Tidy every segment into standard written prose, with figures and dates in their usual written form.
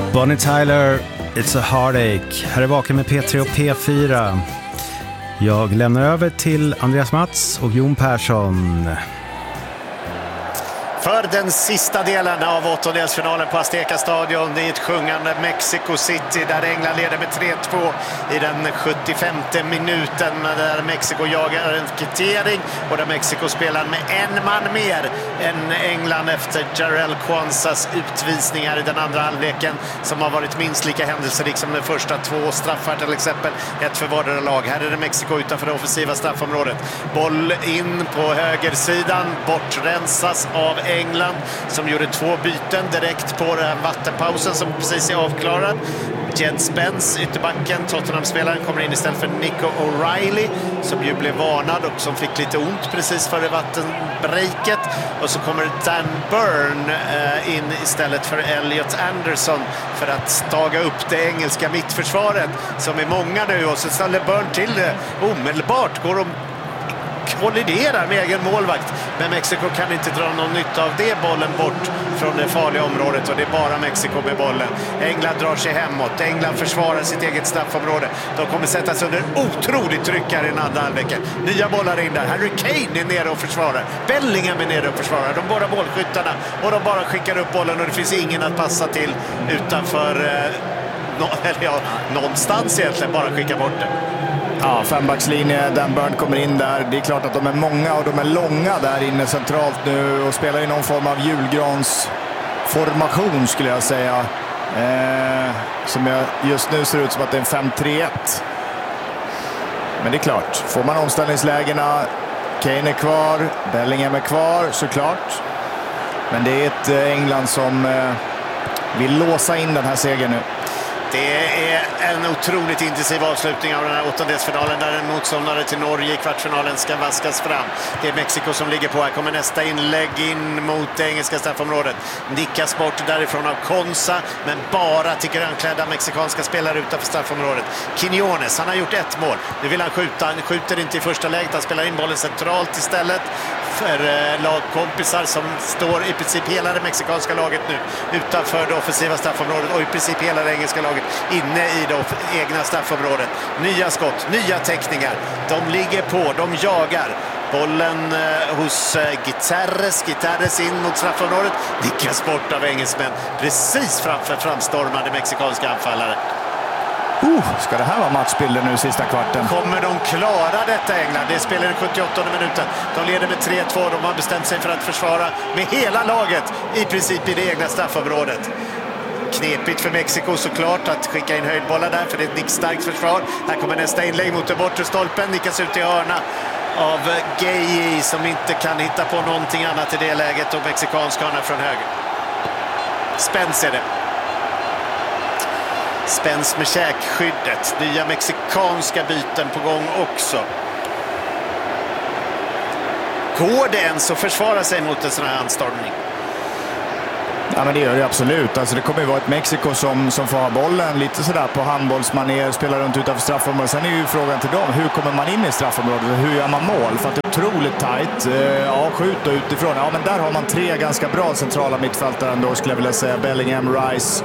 Bonnie Tyler, It's a Heartache. Här är Vaken med P3 och P4. Jag lämnar över till Andreas Mats och Jon Persson. För den sista delen av åttondelsfinalen på Azteca Stadion i ett sjungande Mexico City där England leder med 3-2 i den 75:e minuten, där Mexiko jagar en kvittering och där Mexiko spelar med en man mer än England efter Jarell Kwanzas utvisningar i den andra halvleken, som har varit minst lika händelserik som de första två straffar till exempel, ett för vardera lag. Här är det Mexiko utanför det offensiva straffområdet. Boll in på högersidan, bortrensas av England som gjorde 2 byten direkt på den vattenpausen som precis är avklarad. Jed Spence, ytterbacken, Tottenham-spelaren, kommer in istället för Nico O'Reilly som ju blev varnad och som fick lite ont precis före vattenbreaket. Och så kommer Dan Burn in istället för Elliot Anderson för att staga upp det engelska mittförsvaret som är många nu, och så ställer Burn till det omedelbart, går kolliderar med egen målvakt, men Mexiko kan inte dra någon nytta av det. Bollen bort från det farliga området och det är bara Mexiko med bollen. England drar sig hemåt. England försvarar sitt eget straffområde. De kommer sättas under otroligt tryck här i den andra halvleken. Nya bollar in där. Harry Kane är nere och försvarar. Bellingham är nere och försvarar. De båda målskyttarna, och de bara skickar upp bollen och det finns ingen att passa till utanför någonstans egentligen, bara skicka bort det. Ja, fembackslinje, Dan Burn kommer in där. Det är klart att de är många och de är långa där inne centralt nu och spelar i någon form av julgransformation skulle jag säga. Som just nu ser ut som att det är en 5-3-1. Men det är klart, får man omställningslägena, Kane är kvar, Bellingham är kvar såklart. Men det är ett England som vill låsa in den här segern nu. Det är en otroligt intensiv avslutning av den här åttondelsfinalen där en motståndare till Norge i kvartsfinalen ska vaskas fram. Det är Mexiko som ligger på. Här kommer nästa inlägg in mot det engelska straffområdet. Nickas bort därifrån av Konsa, men bara till grönklädda mexikanska spelare utanför straffområdet. Quiñones, han har gjort 1 mål. Nu vill han skjuta. Han skjuter inte i första läget. Han spelar in bollen centralt istället för lagkompisar som står i princip hela det mexikanska laget nu utanför det offensiva straffområdet och i princip hela det engelska laget inne i det egna straffområdet. Nya skott, nya täckningar. De ligger på, de jagar. Bollen hos Gutierrez in mot straffområdet. Nickas bort av engelsmän precis framför framstormande mexikanska anfallare. Ska det här vara matchbilden nu sista kvarten? Kommer de klara detta England? Det spelar den 78:e minuten. De leder med 3-2. De har bestämt sig för att försvara med hela laget i princip i det egna straffområdet. Knepigt för Mexiko såklart att skicka in höjdbollar där, för det är ett nickstarkt försvar. Här kommer nästa inlägg mot den bortre stolpen. Nickas ut i hörna av Gueye som inte kan hitta på någonting annat i det läget, och mexikansk hörna från höger. Spence är det. Spence med käkskyddet. Nya mexikanska byten på gång också. Går det ens att försvara sig mot en sån här anstormning? Ja, men det gör det absolut. Alltså, det kommer ju vara ett Mexiko som får ha bollen lite sådär på handbollsmanér, spelar runt utanför straffområdet. Sen är ju frågan till dem, hur kommer man in i straffområdet? Hur gör man mål? För att det är otroligt tajt. Ja, skjuta utifrån. Ja, men där har man 3 ganska bra centrala mittfältare ändå, skulle jag vilja säga. Bellingham, Rice.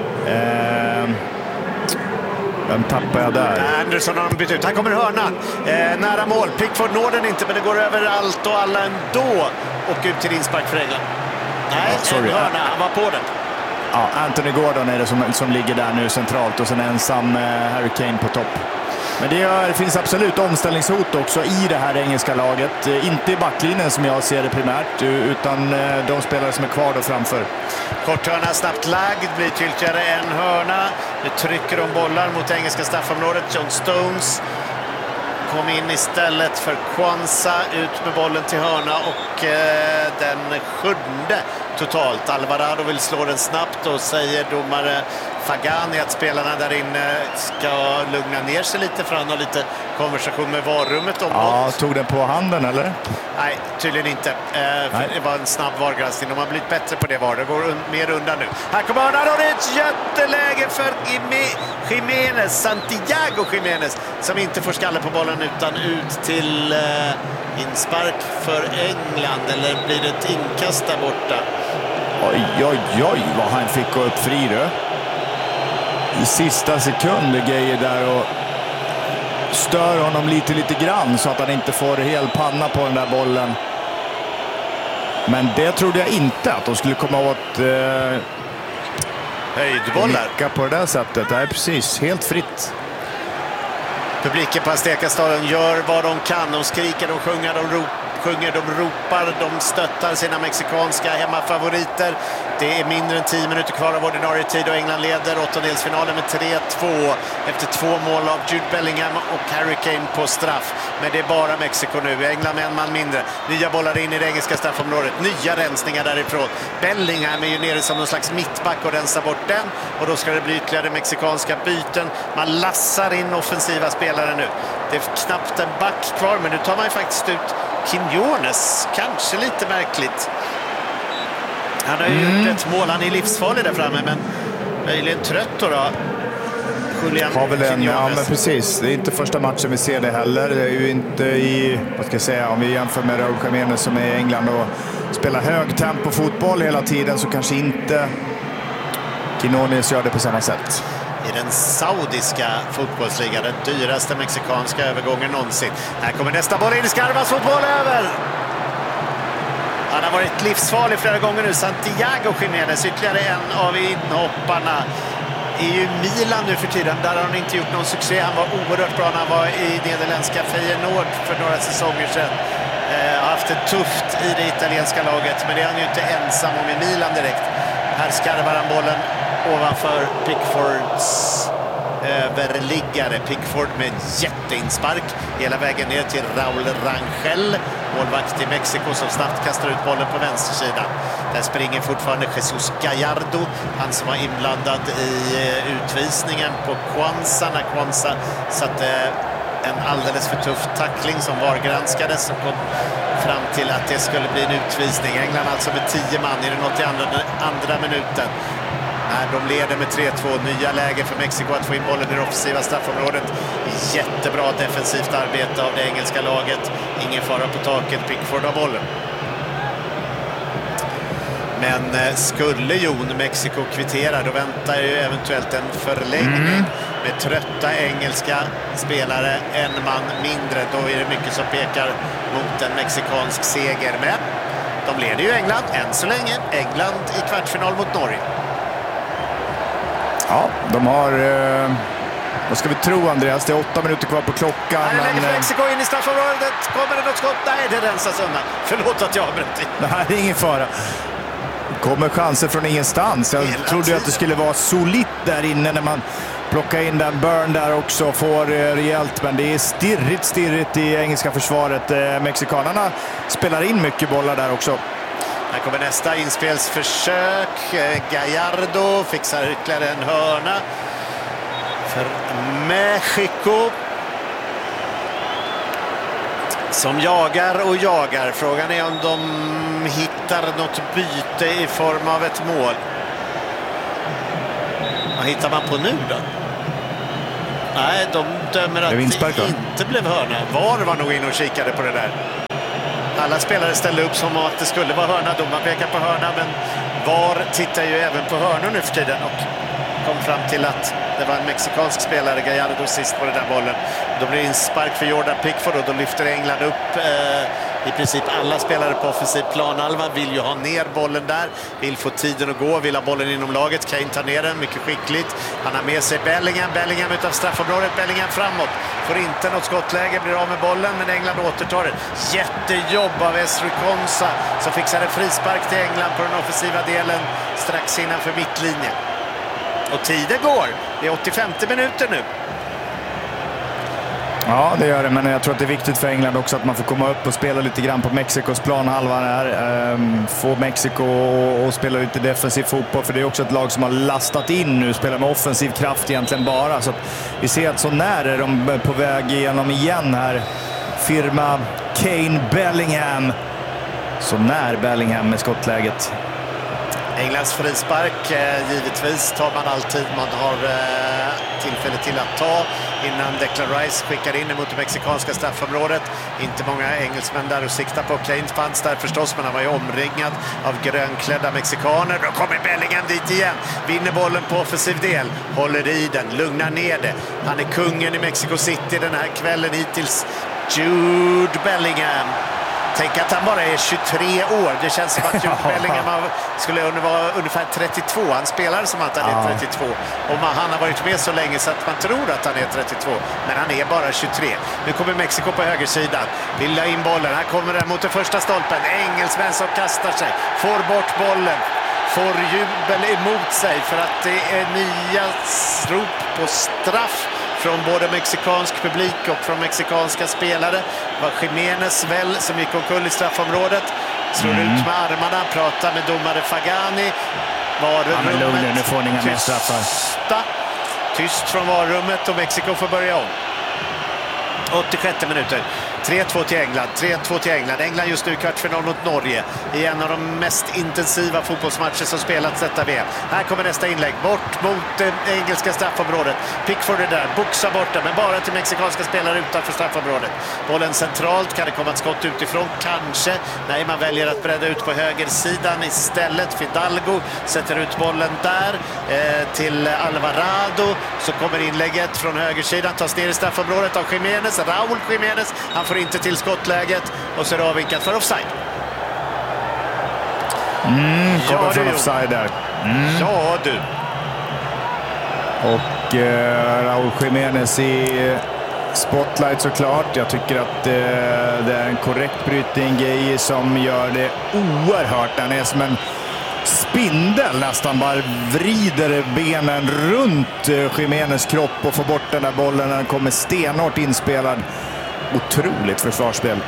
Vem tappar jag där? Anderson har bytt ut. Här kommer hörnan. Nära mål. Pickford når den inte, men det går över allt och alla ändå. Och ut till inspark för England. Nej, en hörna. Han var på den. Ja, Anthony Gordon är det som ligger där nu centralt, och sen ensam Harry Kane på topp. Men det finns absolut omställningshot också i det här engelska laget. Inte i backlinjen som jag ser det primärt, utan de spelare som är kvar då framför. Korthörna snabbt lagd, blir tydligare en hörna. Nu trycker de bollar mot engelska straffområdet. John Stones kom in istället för Kwanza, ut med bollen till hörna, och den 7:e totalt. Alvarado vill slå den snabbt, och säger domare Fagani att spelarna där inne ska lugna ner sig lite, för han har lite konversation med varummet om något. Tog den på handen eller? Nej, tydligen inte. Det var en snabb vargranskning. De har blivit bättre på det var. Det går mer undan nu. Här kommer hörnan, och det är ett jätteläge för Santiago Jiménez, som inte får skalle på bollen utan ut till inspark för England. Eller blir det ett inkast där borta? Oj, vad han fick gå upp fri då. i sista sekund grejer där och stör honom lite grann så att han inte får hel panna på den där bollen. Men det trodde jag inte, att de skulle komma åt höjdbollar på det där sättet. Det är precis helt fritt. Publiken på Azteca-stadion gör vad de kan. De skriker, de sjunger, de ropar, de stöttar sina mexikanska hemmafavoriter. Det är mindre än 10 minuter kvar av ordinarie tid och England leder åttondelsfinalen med 3-2 efter 2 mål av Jude Bellingham och Harry Kane på straff. Men det är bara Mexiko nu. England med en man mindre. Nya bollar in i det engelska straffområdet. Nya rensningar därifrån. Bellingham är ju nere som någon slags mittback och rensar bort den. Och då ska det bli ytterligare mexikanska byten. Man lassar in offensiva spelare nu. Det är knappt en back kvar, men nu tar man ju faktiskt ut Quiñones. Kanske lite märkligt. Han har ju gjort ett mål. Han är livsfarlig där framme, men möjligen trött då. Julian har väl en, Quiñones. ja, men precis. Det är inte första matchen vi ser det heller. Det är ju inte i, vad ska jag säga, om vi jämför med Raúl Jiménez som är i England och spelar hög tempo fotboll hela tiden, så kanske inte Quiñones gör det på samma sätt. I den saudiska fotbollsligan, den dyraste mexikanska övergången någonsin. Här kommer nästa boll in i Skarvas fotboll över. Han har varit livsfarlig flera gånger nu. Santiago Jiménez, ytterligare en av inhopparna. Är ju Milan nu för tiden. Där har han inte gjort någon succé. Han var oerhört bra när han var i nederländska Feyenoord för några säsonger sedan. Har haft det tufft i det italienska laget, men det är han ju inte ensam om i Milan direkt. Här skarvar han bollen ovanför Pickfords överliggare. Pickford med jätteinspark hela vägen ner till Raúl Rangel, målvakt i Mexiko, som snabbt kastar ut bollen på vänstersidan. Där springer fortfarande Jesus Gallardo, han som var inblandad i utvisningen på Kwanza när Kwanza satte en alldeles för tuff tackling som var granskades och kom fram till att det skulle bli en utvisning. England alltså med 10 man i den 82:a minuten. När de leder med 3-2, nya läge för Mexiko att få in bollen i det offensiva straffområdet. Jättebra defensivt arbete av det engelska laget. Ingen fara på taket, Pickford har bollen. Men skulle Mexiko kvittera, då väntar ju eventuellt en förlängning med trötta engelska spelare, en man mindre. Då är det mycket som pekar mot en mexikansk seger. Men de leder ju England än så länge. England i kvartsfinal mot Norge. Ja, de har... vad ska vi tro, Andreas? Det är 8 minuter kvar på klockan. Här lägger Mexiko in i straffområdet. Kommer det något skott? Nej, det rensas undan. Förlåt att jag har brutit. Det här är ingen fara. Kommer chanser från ingenstans. Jag trodde att det skulle vara solitt där inne när man plockar in den. Burn där också får rejält, men det är stirrigt i engelska försvaret. Mexikanerna spelar in mycket bollar där också. Här kommer nästa inspelsförsök. Gallardo fixar ytterligare en hörna för Mexiko, som jagar och jagar. Frågan är om de hittar något byte i form av ett mål. Vad hittar man på nu då? Nej, de dömer att det inte blev hörna. VAR var nog in och kikade på det där. Alla spelare ställde upp som att det skulle vara hörna. Domaren pekar på hörna, men VAR tittar ju även på hörnor nu för tiden och kom fram till att det var en mexikansk spelare, Gallardo, sist på den där bollen. Då blir det en spark för Jordan Pickford och då lyfter England upp i princip alla spelare på offensiv planhalva. Vill ju ha ner bollen där, vill få tiden att gå, vill ha bollen inom laget. Kane tar ner den, mycket skickligt. Han har med sig Bellingham utav straffområdet, Bellingham framåt. Får inte något skottläge, blir av med bollen, men England återtar det. Jättejobb av Ezri Konsa som fixar en frispark till England på den offensiva delen strax innanför mittlinjen. Och tiden går. Det är 85:e minuter nu. Ja, det gör det, men jag tror att det är viktigt för England också att man får komma upp och spela lite grann på Mexikos planhalva här. Få Mexiko och spela lite defensiv fotboll, för det är också ett lag som har lastat in nu, spelar med offensiv kraft egentligen bara. Så att vi ser att så när är de på väg igenom igen här. Firma Kane Bellingham. Så när Bellingham med skottläget. Englands frispark, givetvis tar man alltid man har tillfälle till att ta. innan Declan Rice skickar in mot det mexikanska straffområdet. Inte många engelsmän där och siktar på. Kane fanns där förstås, men han var ju omringad av grönklädda mexikaner. Då kommer Bellingham dit igen. Vinner bollen på offensiv del. Håller i den, lugnar ner det. Han är kungen i Mexico City den här kvällen hittills. Jude Bellingham. Tänk att han bara är 23 år. Det känns som att Jude Bellingham skulle vara ungefär 32. Han spelar som att han är 32. Och han har varit med så länge så att man tror att han är 32. Men han är bara 23. Nu kommer Mexiko på högersidan. Vill la in bollen. Här kommer den mot den första stolpen. Engelsmän som kastar sig. Får bort bollen. Får jubel emot sig för att det är nya rop på straff från både mexikansk publik och från mexikanska spelare. Det var Jiménez väl som gick omkull i straffområdet. Slår ut med armarna, pratar med domare Fagani. Varummet, nu får ni inga mer straffar. Tyst från varummet och Mexiko får börja om. 86 minuter. 3-2 till England. 3-2 till England. England just nu i kvartsfinal mot Norge i en av de mest intensiva fotbollsmatcher som spelats detta VM. Här kommer nästa inlägg. Bort mot det engelska straffområdet. Pickford är där. Boxar bort den, men bara till mexikanska spelare utanför straffområdet. Bollen centralt. Kan det komma ett skott utifrån? Kanske. Nej, man väljer att bredda ut på högersidan istället. Fidalgo sätter ut bollen där till Alvarado. Så kommer inlägget från högersidan. Tas ner i straffområdet av Jiménez. Raúl Jiménez. Han får inte till skottläget och så är det avvinkat för offside. Kommer från offside där. Ja, du. Och Raúl Jiménez i spotlight såklart. Jag tycker att det är en korrekt brytning. Gay som gör det oerhört. Han är som en spindel nästan, bara vrider benen runt Jiménez kropp och får bort den där bollen när den kommer stenhårt inspelad. Otroligt försvarsspel.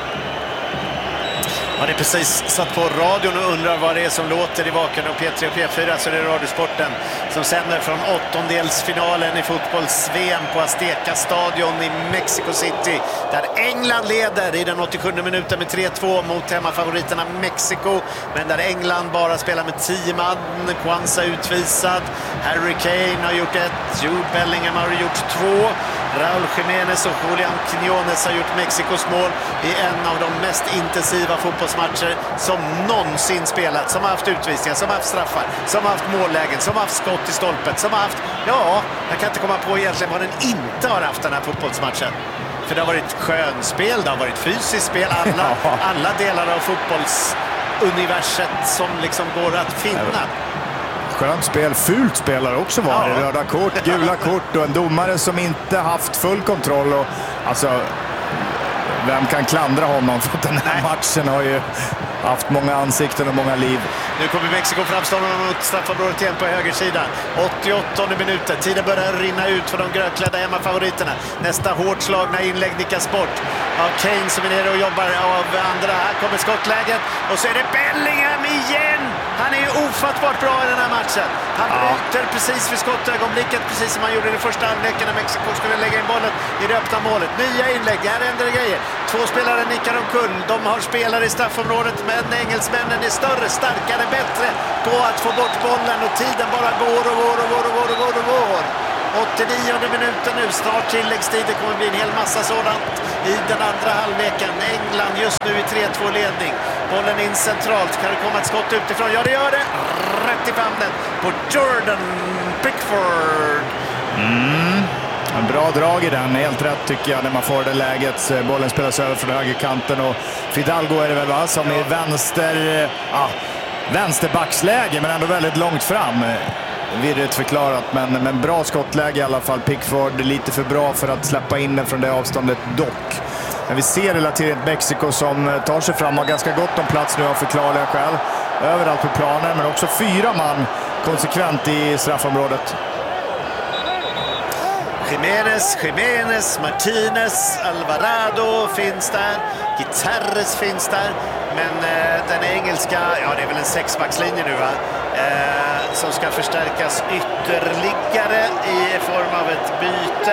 Ja, det är precis satt på radion och undrar vad det är som låter i vaken och P3 och P4, så det är Radiosporten som sänder från åttondelsfinalen i fotbolls-VM på Azteca stadion i Mexico City, där England leder i den 87 minuten med 3-2 mot hemmafavoriterna Mexiko, men där England bara spelar med 10 man. Kwanza utvisad, Harry Kane har gjort 1, Jude Bellingham har gjort 2, Raúl Jiménez och Julián Quiñones har gjort Mexikos mål i en av de mest intensiva fotbollsmatcher som någonsin spelat, som har haft utvisningar, som har haft straffar, som har haft mållägen, som har haft skott i stolpet, som har haft, ja, jag kan inte komma på egentligen vad den inte har haft, den här fotbollsmatchen. För det har varit skönspel, det har varit fysiskt spel, alla delar av fotbollsuniverset som liksom går att finna. Skönt spel, fult spelare också var det. Röda kort, gula kort och en domare som inte haft full kontroll. Och, alltså, vem kan klandra honom? För den här matchen har ju haft många ansikten och många liv. Nu kommer Mexiko framstående mot straffområdet igen på högersidan. 88 minuter. Tiden börjar rinna ut för de grönklädda hemmafavoriterna. Nästa hårt slagna inlägg nickas bort av Kane som är nere och jobbar av andra. Här kommer skottläget och så är det Bellingham igen. Han är ju ofattbart bra i den här matchen. Han bryter precis vid skottögonblicket, precis som han gjorde i den första halvleken när Mexiko skulle lägga in bollen i det öppna målet. Nya inlägg, här händer det grejer. 2 spelare nickar omkull. De har spelare i straffområdet, men engelsmännen är större, starkare, bättre på att få bort bollen och tiden bara går och går. 89 minuten nu, snart tilläggstid. Det kommer bli en hel massa sådant i den andra halvleken. England just nu i 3-2-ledning. Bollen in centralt. Kan det komma ett skott utifrån? Ja, det gör det. Rätt i famnen på Jordan Pickford. En bra drag i den, helt rätt tycker jag när man får det läget. Bollen spelas över från högerkanten och Fidalgo är det väl, va? Som i vänsterbacksläge, men ändå väldigt långt fram. Virrigt förklarat, men bra skottläge i alla fall. Pickford lite för bra för att släppa in den från det avståndet dock. Men vi ser relativt Mexiko som tar sig fram och har ganska gott om plats nu av förklarliga skäl. Överallt på planen, men också 4 man konsekvent i straffområdet. Jiménez, Martinez, Alvarado finns där, Guterres finns där, men den engelska, ja det är väl en 6-backslinje nu va, som ska förstärkas ytterligare i form av ett byte.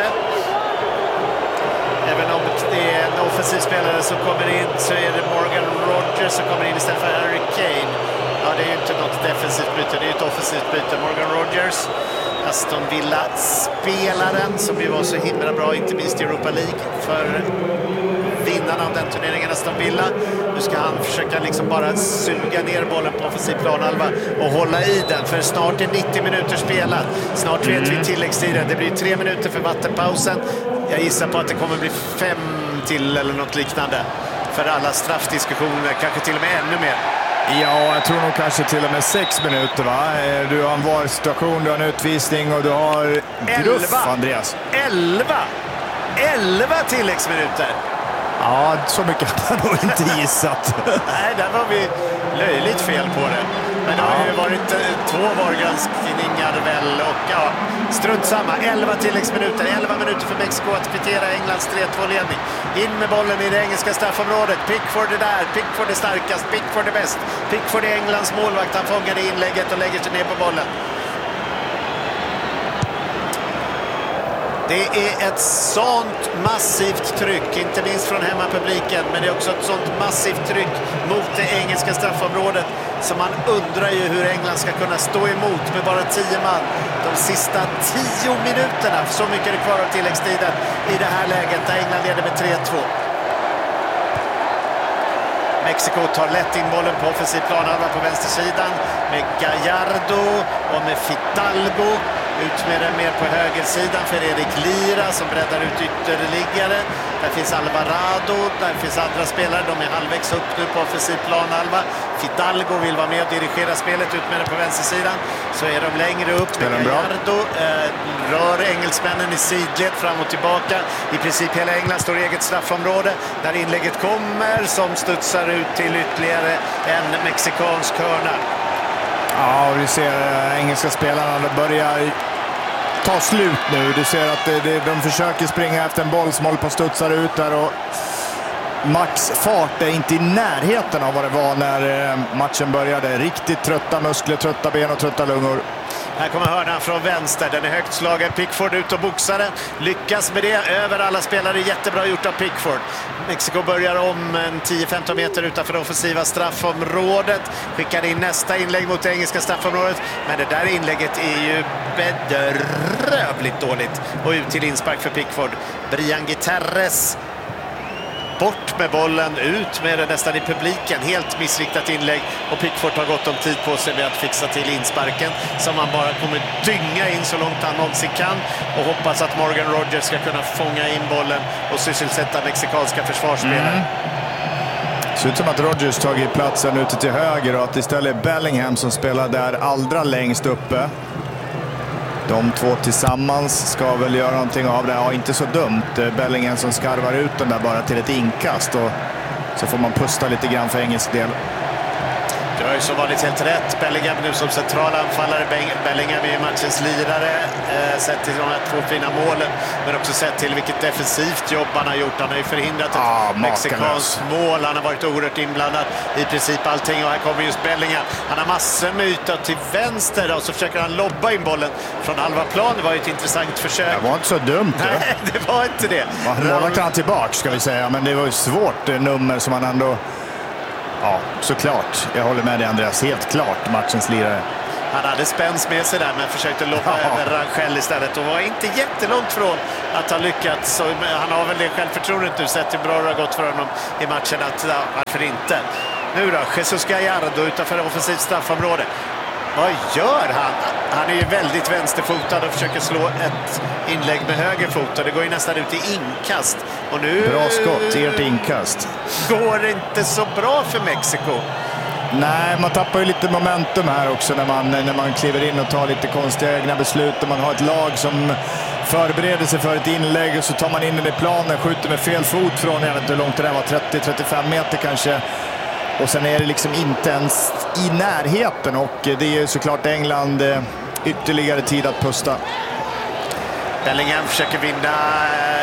Även om det är en offensiv spelare som kommer in så är det Morgan Rogers som kommer in istället för Harry Kane. Ja, det är ju inte något defensivt byte, det är ett offensivt byte. Morgan Rogers Aston Villa-spelaren som ju var så himla bra, inte minst i Europa League, för vinnarna av den turneringen, Aston Villa. Nu ska han försöka liksom bara suga ner bollen på offensiv planhalva och hålla i den, för snart är 90 minuter spelat. Snart vet vi tilläggstiden. Det blir 3 minuter för vattenpausen. Jag gissar på att det kommer bli 5 till eller något liknande för alla straffdiskussioner, kanske till och med ännu mer. Ja, jag tror nog kanske till och med 6 minuter, va? Du har en VAR-situation, du har en utvisning och du har gruff, Andreas. 11 tilläggsminuter! Ja, så mycket har jag nog inte gissat. Nej, där var vi löjligt fel på det. Men det har ju varit 2 VAR-granskningar väl, och ja, strunt samma. 11 tilläggsminuter, 11 minuter för Mexiko att kvittera Englands 3-2-ledning. In med bollen i det engelska straffområdet. Pickford är där, Pickford är starkast, Pickford är bäst. Pickford är Englands målvakt, han fångar inlägget och lägger sig ner på bollen. Det är ett sånt massivt tryck, inte minst från hemmapubliken, men det är också ett sånt massivt tryck mot det engelska straffområdet, så man undrar ju hur England ska kunna stå emot med bara 10 man de sista 10 minuterna. Så mycket är det kvar av tilläggstiden i det här läget där England leder med 3-2. Mexiko tar lätt in bollen på offensiv planhalva på vänstersidan med Gallardo och med Fidalgo. Ut med den mer på högersidan för Erik Lira som breddar ut ytterligare. Där finns Alvarado, där finns andra spelare. De är halvvägs upp nu på offensiv planhalva. Fidalgo vill vara med och dirigera spelet ut med den på vänstersidan. Så är de längre upp med Gallardo. Rör engelsmännen i sidled fram och tillbaka. I princip hela England står i eget straffområde. Där inlägget kommer som studsar ut till ytterligare en mexikansk hörna. Ja, och vi ser engelska spelarna, det börjar ta slut nu. Du ser att de försöker springa efter en boll som håller på att studsa ut där, och Max fart är inte i närheten av vad det var när matchen började. Riktigt trötta muskler, trötta ben och trötta lungor. Här kommer hörnan från vänster. Den är högt slagen. Pickford ut och boxar den. Lyckas med det över alla spelare. Jättebra gjort av Pickford. Mexiko börjar om en 10-15 meter utanför det offensiva straffområdet. Skickar in nästa inlägg mot det engelska straffområdet. Men det där inlägget är ju bedrövligt dåligt. Och ut till inspark för Pickford. Brian Guterres. Bort med bollen, ut med den nästan i publiken. Helt missriktat inlägg, och Pickford har gått om tid på sig med att fixa till insparken som han bara kommer dynga in så långt han någonsin kan, och hoppas att Morgan Rogers ska kunna fånga in bollen och sysselsätta mexikanska försvarsspelare. Det ser ut som att Rogers tagit platsen ute till höger och att istället Bellingham som spelar där allra längst uppe. De två tillsammans ska väl göra någonting av det. Ja, inte så dumt. Bellingham som skarvar ut den där bara till ett inkast, och så får man pusta lite grann för engelsk del. Du har ju som vanligt helt rätt. Bellingham nu som centralanfallare. Bellingham är ju matchens lirare. Sett till de här 2 fina målen, men också sett till vilket defensivt jobb han har gjort. Han har ju förhindrat ett mexikansk mål. Han har varit oerhört inblandad i princip allting, och här kommer just Bellingham. Han har massor med yta till vänster, och så försöker han lobba in bollen från halva plan. Det var ju ett intressant försök. Det var inte så dumt. Nej, det var inte det. Målet kan han tillbaka, ska vi säga, men det var ju svårt nummer som han ändå... Ja, såklart. Jag håller med dig, Andreas. Helt klart matchens lirare. Han hade spänns med sig där, men försökte loppa över Rangel istället, och var inte jättelångt från att ha lyckats. Så han har väl det självförtroendet nu, sett hur bra det har gått för honom i matchen, att varför inte. Nu då, Jesus Gallardo utanför offensivt straffområde. Vad gör han? Han är ju väldigt vänsterfotad och försöker slå ett inlägg med höger fot, och det går ju nästan ut i inkast. Och nu... Bra skott, ert inkast. Går det inte så bra för Mexiko? Nej, man tappar ju lite momentum här också när man kliver in och tar lite konstiga egna beslut. Och man har ett lag som förbereder sig för ett inlägg, och så tar man in den i planen, skjuter med fel fot från, jag vet inte hur långt det var, 30-35 meter kanske. Och sen är det liksom inte ens i närheten, och det är såklart England ytterligare tid att pusta. Bellingham försöker vinna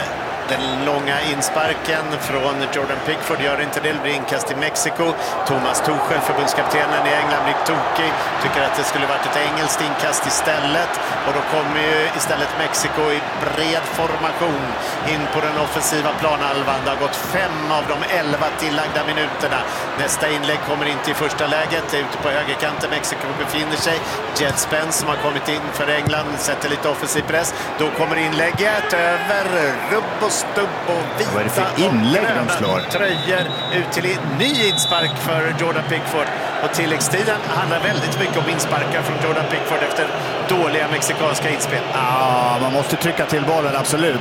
Den långa insparken från Jordan Pickford gör inte det. Det blir inkast i Mexiko. Thomas Tuchel, förbundskaptenen i England, blir tokig. Tycker att det skulle varit ett engelskt inkast istället. Och då kommer ju istället Mexiko i bred formation in på den offensiva planhalvan. Det har gått 5 av de 11 tillagda minuterna. Nästa inlägg kommer inte i första läget. Det är ute på högerkanten Mexiko befinner sig. Jed Spence som har kommit in för England sätter lite offensiv press. Då kommer inlägget över rubb och stubb och vita. Vad är det för inlägg de slår? Tröjor ut till en ny inspark för Jordan Pickford. Och tilläggstiden handlar väldigt mycket om insparkar från Jordan Pickford efter dåliga mexikanska inspel. Ja, man måste trycka till bollen, absolut.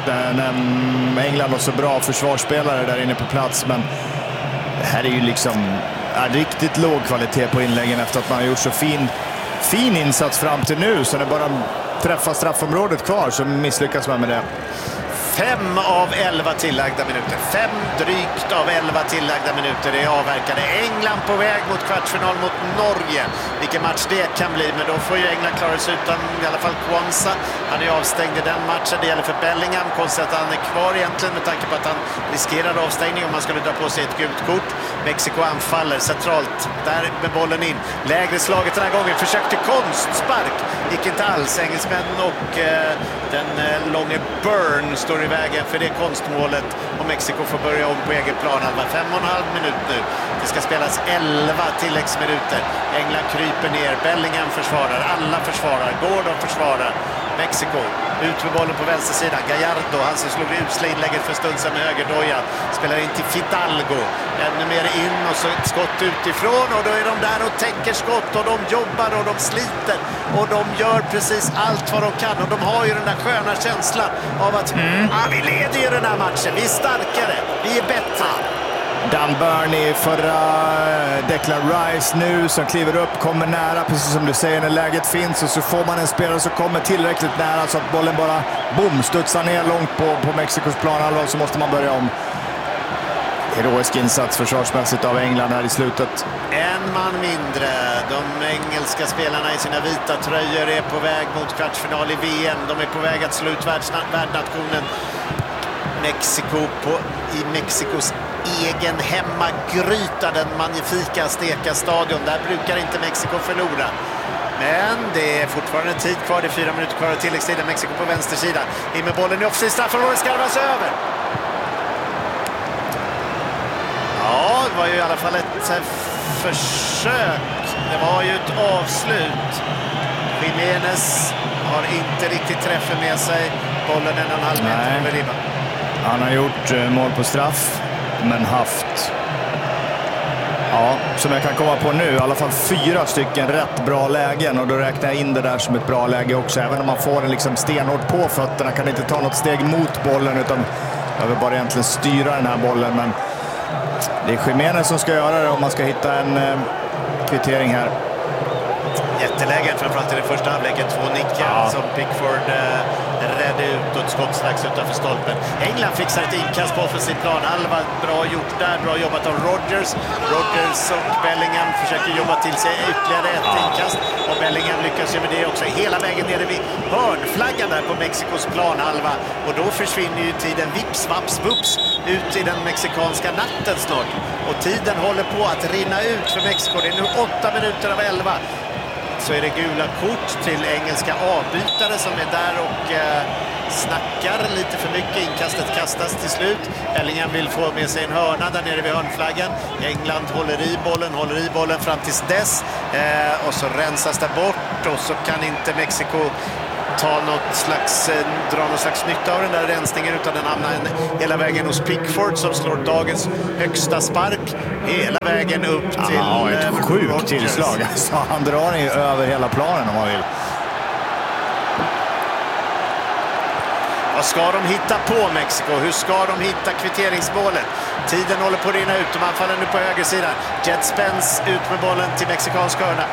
När England har så bra försvarsspelare där inne på plats. Men det här är ju liksom riktigt låg kvalitet på inläggen efter att man har gjort så fin insats fram till nu. Så när bara träffar straffområdet kvar så misslyckas man med det. 5 av 11 tillagda minuter. 5 drygt av 11 tillagda minuter är avverkade. England på väg mot kvartsfinal mot Norge. Vilken match det kan bli, men då får ju England klara sig utan i alla fall Kwanza. Han är avstängd i den matchen. Det gäller för Bellingham. Konstigt att han är kvar egentligen med tanke på att han riskerar avstängning om man skulle dra på sig ett gult kort. Mexiko anfaller centralt. Där med bollen in. Lägre slaget den här gången. Försökte konstspark. Gick inte alls. Engelsmän och den långe Burn står i vägen för det konstmålet och Mexiko får börja om på egen plan. 5,5 minut nu. Det ska spelas 11 tilläggsminuter. England kryper ner. Bellingham försvarar. Alla försvarar. Gordon försvarar. Mexiko ut med bollen på vänstersidan. Gallardo, han som slog usla inlägget för stund sedan med högerdoja. Spelar in till Fidalgo. Ännu mer in och så ett skott utifrån och då är de där och täcker skott och de jobbar och de sliter och de gör precis allt vad de kan och de har ju den där sköna känslan av att vi leder ju den här matchen, vi är starkare, vi är bättre. Dan Burney, förra Declan Rice nu som kliver upp, kommer nära, precis som du säger, när läget finns och så får man en spelare som kommer tillräckligt nära så att bollen bara studsar ner långt på Mexikos planhalva, så måste man börja om. Heroisk insats försvarsmässigt av England här i slutet. En man mindre. De engelska spelarna i sina vita tröjor är på väg mot kvartsfinal i VM. De är på väg att slå ut värdnationen Mexiko i Mexikos egen hemmagryta, den magnifika Azteca-stadion. Där brukar inte Mexiko förlora. Men det är fortfarande tid kvar. Det är 4 minuter kvar av tilläggstiden. Mexiko på vänstersidan. In med bollen i offensiv straffområdet, skarvas över. Ja, det var ju i alla fall ett försök. Det var ju ett avslut. Jiménez har inte riktigt träffen med sig. Bollen 1,5 meter över ribban. Han har gjort mål på straff, men haft, som jag kan komma på nu, i alla fall 4 stycken rätt bra lägen. Och då räknar jag in det där som ett bra läge också. Även om man får den liksom stenhårt på fötterna, kan inte ta något steg mot bollen, utan jag vill bara egentligen styra den här bollen. Men det är Jiménez som ska göra det om man ska hitta en kvittering här. Jättelägen, framförallt i det första halvleken. 2 nickar som Pickford räddade ut och ett skott strax utanför stolpen. England fixar ett inkast på offensiv plan. Halva bra gjort där, bra jobbat av Rodgers. Rodgers och Bellingham försöker jobba till sig ytterligare ett inkast. Och Bellingham lyckas ju med det också. Hela vägen nere vid hörnflaggan där på Mexikos planhalva. Och då försvinner ju tiden vips, vaps, vups ut i den mexikanska natten snart. Och tiden håller på att rinna ut för Mexiko. Det är nu 8 minuter av 11. Så är det gula kort till engelska avbytare som är där och snackar lite för mycket. Inkastet kastas till slut. Bellingham vill få med sig en hörna där nere vid hörnflaggan. England håller i bollen fram tills dess. Och så rensas det bort och så kan inte Mexiko dra någon slags nytta av den där rensningen, utan den hamnar hela vägen hos Pickford som slår dagens högsta spark hela vägen upp till ett sjukt tillslag. Alltså, han drar ju över hela planen om man vill. Vad ska de hitta på Mexiko? Hur ska de hitta kvitteringsmålet? Tiden håller på att rinna ut. De anfaller nu på högersidan. Jed Spence ut med bollen till mexikansk hörna.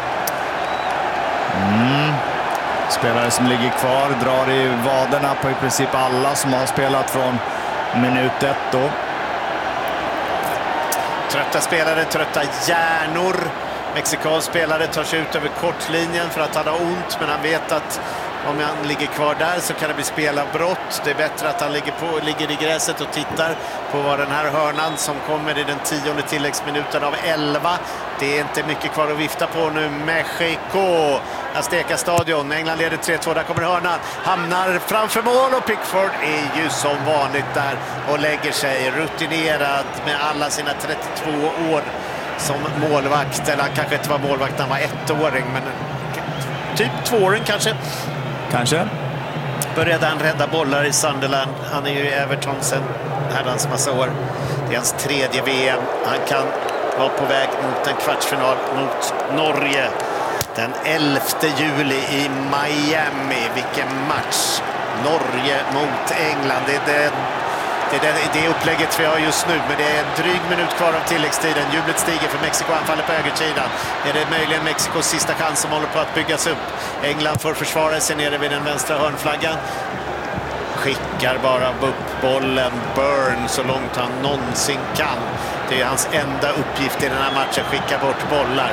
Spelare som ligger kvar, drar i vaderna på i princip alla som har spelat från minut 1 då. Trötta spelare, trötta hjärnor Mexikansk spelare tar sig ut över kortlinjen för att han har ont, men han vet att om han ligger kvar där så kan det bli spelarbrott. Det är bättre att han ligger i gräset och tittar på vad den här hörnan som kommer i den 10:e tilläggsminuten av 11. Det är inte mycket kvar att vifta på nu. Mexico, Azteca Stadion. England leder 3-2. Där kommer hörnan. Hamnar framför mål och Pickford är ju som vanligt där och lägger sig rutinerad med alla sina 32 år som målvakt. Eller han kanske inte var målvakt när han var 1-åring, men typ 2-åring kanske. Började han rädda bollar i Sunderland. Han är ju i Everton sedan herrans massa år. Det är hans 3:e VM. Han kan vara på väg mot en kvartsfinal mot Norge den 11 juli i Miami. Vilken match! Norge mot England. Det är det upplägget vi har just nu, men det är en dryg minut kvar av tilläggstiden. Jublet stiger för Mexiko, anfaller på högersidan. Är det möjligen Mexikos sista chans som håller på att byggas upp? England får försvara sig nere vid den vänstra hörnflaggan. Skickar bara upp bollen. Burn så långt han någonsin kan. Det är hans enda uppgift i den här matchen, skicka bort bollar.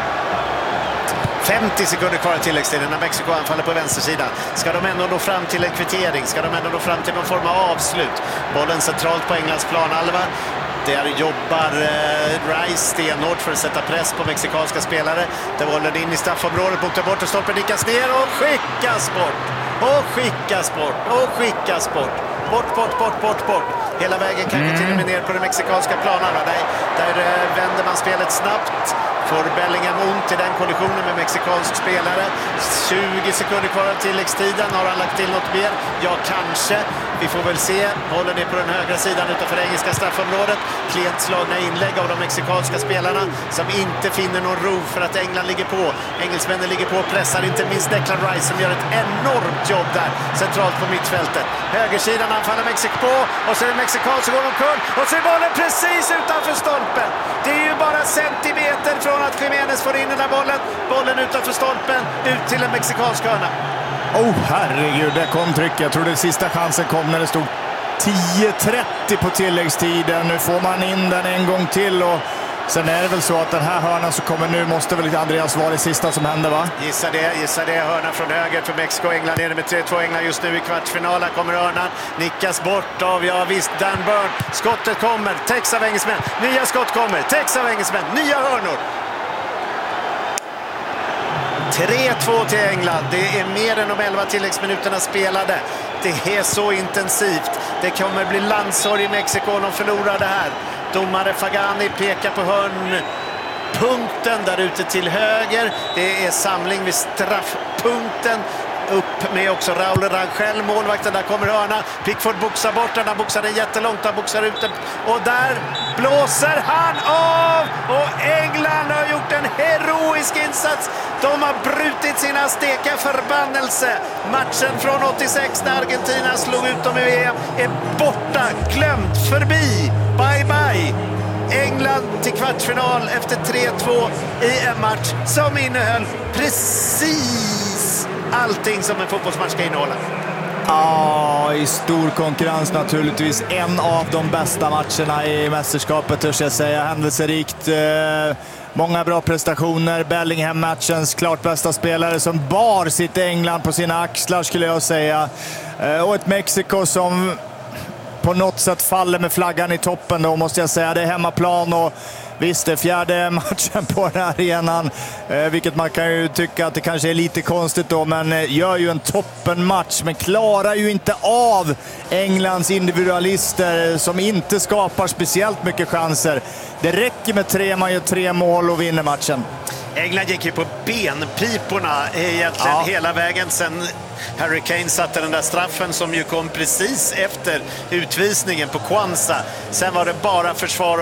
50 sekunder kvar i tilläggstiden när Mexiko anfaller på vänstersidan. Ska de ändå nå fram till en kvittering? Ska de ändå nå fram till någon form av avslut? Bollen centralt på Englands planhalva. Där jobbar Rice stenhårt för att sätta press på mexikanska spelare. Där bollen in i straffområdet, botar bort och stolpen nickas ner och skickas bort. Bort. Hela vägen kanske till och med ner på den mexikanska planhalvan. Där vänder man spelet snabbt. Får Bellingham ont i den kollisionen med mexikansk spelare. 20 sekunder kvar av tilläggstiden. Har han lagt till något mer? Ja, kanske. Vi får väl se. Bollen är på den högra sidan utanför engelska straffområdet. Klent slagna inlägg av de mexikanska spelarna som inte finner någon ro för att England ligger på. Engelsmännen ligger på och pressar, inte minst Declan Rice som gör ett enormt jobb där centralt på mittfältet. Högersidan anfaller Mexiko på och så är det mexikan som går omkull och så är bollen precis utanför stolpen. Det är ju bara centimeter från att Jiménez får in den där bollen. Bollen utanför stolpen, ut till en mexikansk hörna. Herregud, där kom tryck. Jag trodde sista chansen kom när det stod 10:30 på tilläggstiden. Nu får man in den en gång till och sen är det väl så att den här hörnan som kommer nu måste väl Andreas vara det sista som händer, va? Gissa det. Hörnan från höger för Mexiko. England är det med 3-2. England just nu i kvartsfinalen. Kommer hörnan. Nickas bort av, ja visst, Dan Burn. Skottet kommer. Täcks av engelsmän. Nya skott kommer. Täcks av engelsmän. Nya hörnor. 3-2 till England. Det är mer än de 11 tilläggsminuterna spelade. Det är så intensivt. Det kommer bli landssorg i Mexiko om de förlorar det här. Domare Fagani pekar på hörnpunkten där ute till höger. Det är samling vid straffpunkten. Upp med också Raúl Rangel, målvakten. Där kommer hörna. Pickford boxar bort den. Han boxar den jättelångt. Han boxar ut den. Och där blåser han av. Och England har gjort en heroisk insats. De har brutit sin Azteca-förbannelse. Matchen från 86 när Argentina slog ut dem i VM är borta. Glömt. Förbi. Bye bye. England till kvartsfinal efter 3-2 i en match som innehöll precis allting som en fotbollsmatch ska innehålla. Ja, i stor konkurrens naturligtvis. En av de bästa matcherna i mästerskapet, törs jag säga. Händelserikt. Många bra prestationer. Bellingham, matchens klart bästa spelare som bar sitt England på sina axlar, skulle jag säga. Och ett Mexiko som på något sätt faller med flaggan i toppen då, måste jag säga. Det är hemmaplan och visst, det är fjärde matchen på den här arenan, vilket man kan ju tycka att det kanske är lite konstigt då, men gör ju en toppenmatch, men klarar ju inte av Englands individualister som inte skapar speciellt mycket chanser. Det räcker med 3, man gör 3 mål och vinner matchen. England gick ju på benpiporna egentligen hela vägen sen Harry Kane satte den där straffen som ju kom precis efter utvisningen på Kwanza. Sen var det bara försvar.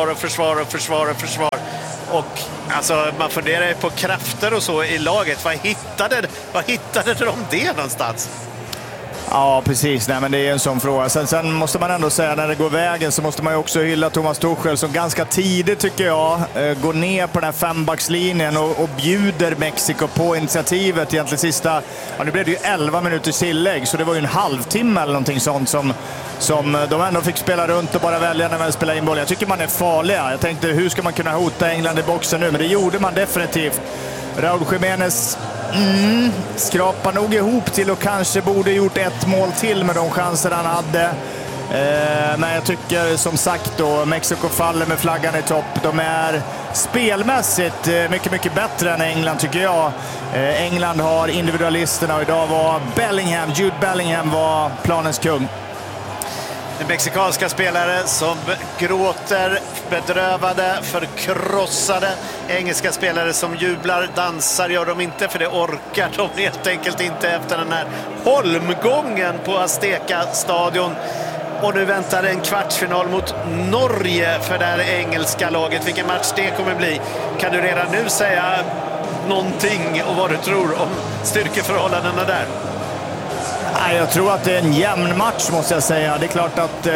Och alltså, man funderar på krafter och så i laget. Vad hittade de det någonstans? Ja, precis. Nej, men det är en sån fråga. Sen måste man ändå säga, när det går vägen så måste man ju också hylla Thomas Tuchel som ganska tidigt, tycker jag, går ner på den här fembackslinjen och bjuder Mexiko på initiativet. Egentligen sista, nu blev det ju 11 minuters tillägg, så det var ju en halvtimme eller någonting sånt som de ändå fick spela runt och bara välja när man spelar in boll. Jag tycker man är farliga. Jag tänkte, hur ska man kunna hota England i boxen nu? Men det gjorde man definitivt. Raúl Jiménez skrapar nog ihop till och kanske borde gjort ett mål till med de chanser han hade. Men jag tycker som sagt då, Mexiko faller med flaggan i topp. De är spelmässigt mycket, mycket bättre än England, tycker jag. England har individualisterna och idag var Jude Bellingham var planens kung. Mexikanska spelare som gråter, bedrövade, förkrossade. Engelska spelare som jublar, dansar gör de inte, för det orkar de helt enkelt inte efter den här holmgången på Azteca-stadion. Och nu väntar en kvartsfinal mot Norge för det här engelska laget. Vilken match det kommer bli. Kan du redan nu säga någonting om vad du tror om styrkeförhållandena där? Jag tror att det är en jämn match, måste jag säga. Det är klart att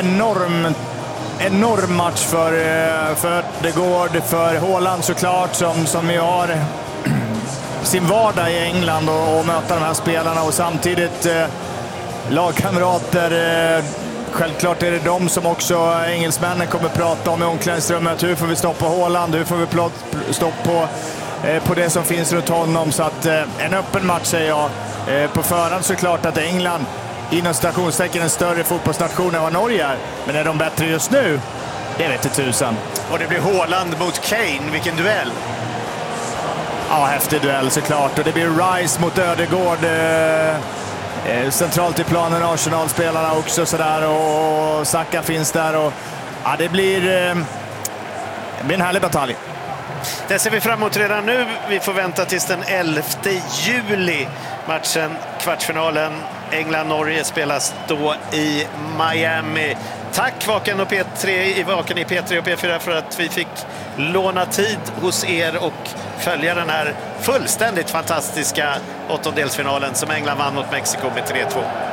enorm match för Ødegaard, för Haaland såklart, som ju har sin vardag i England och möta de här spelarna, och samtidigt lagkamrater. Självklart är det de som också engelsmännen kommer prata om i omklädningsrummet. Hur får vi stopp på Haaland? Hur får vi stopp på det som finns runt honom? Så att en öppen match, säger jag. På förhand såklart att England inom stationstecken en större fotbollsnation än vad Norge är. Men är de bättre just nu? Det vet inte tusan. Och det blir Haaland mot Kane. Vilken duell! Ja, häftig duell såklart. Och det blir Rice mot Ødegaard. Centralt i planen, Arsenal-spelarna också sådär. Och Saka finns där. Och, ja, det blir en härlig batalj. Det ser vi fram emot redan nu. Vi får vänta tills den 11 juli. Matchen, kvartsfinalen, England-Norge spelas då i Miami. Tack Vaken och P3, Vaken i P3 och P4 för att vi fick låna tid hos er och följa den här fullständigt fantastiska åttondelsfinalen som England vann mot Mexiko med 3-2.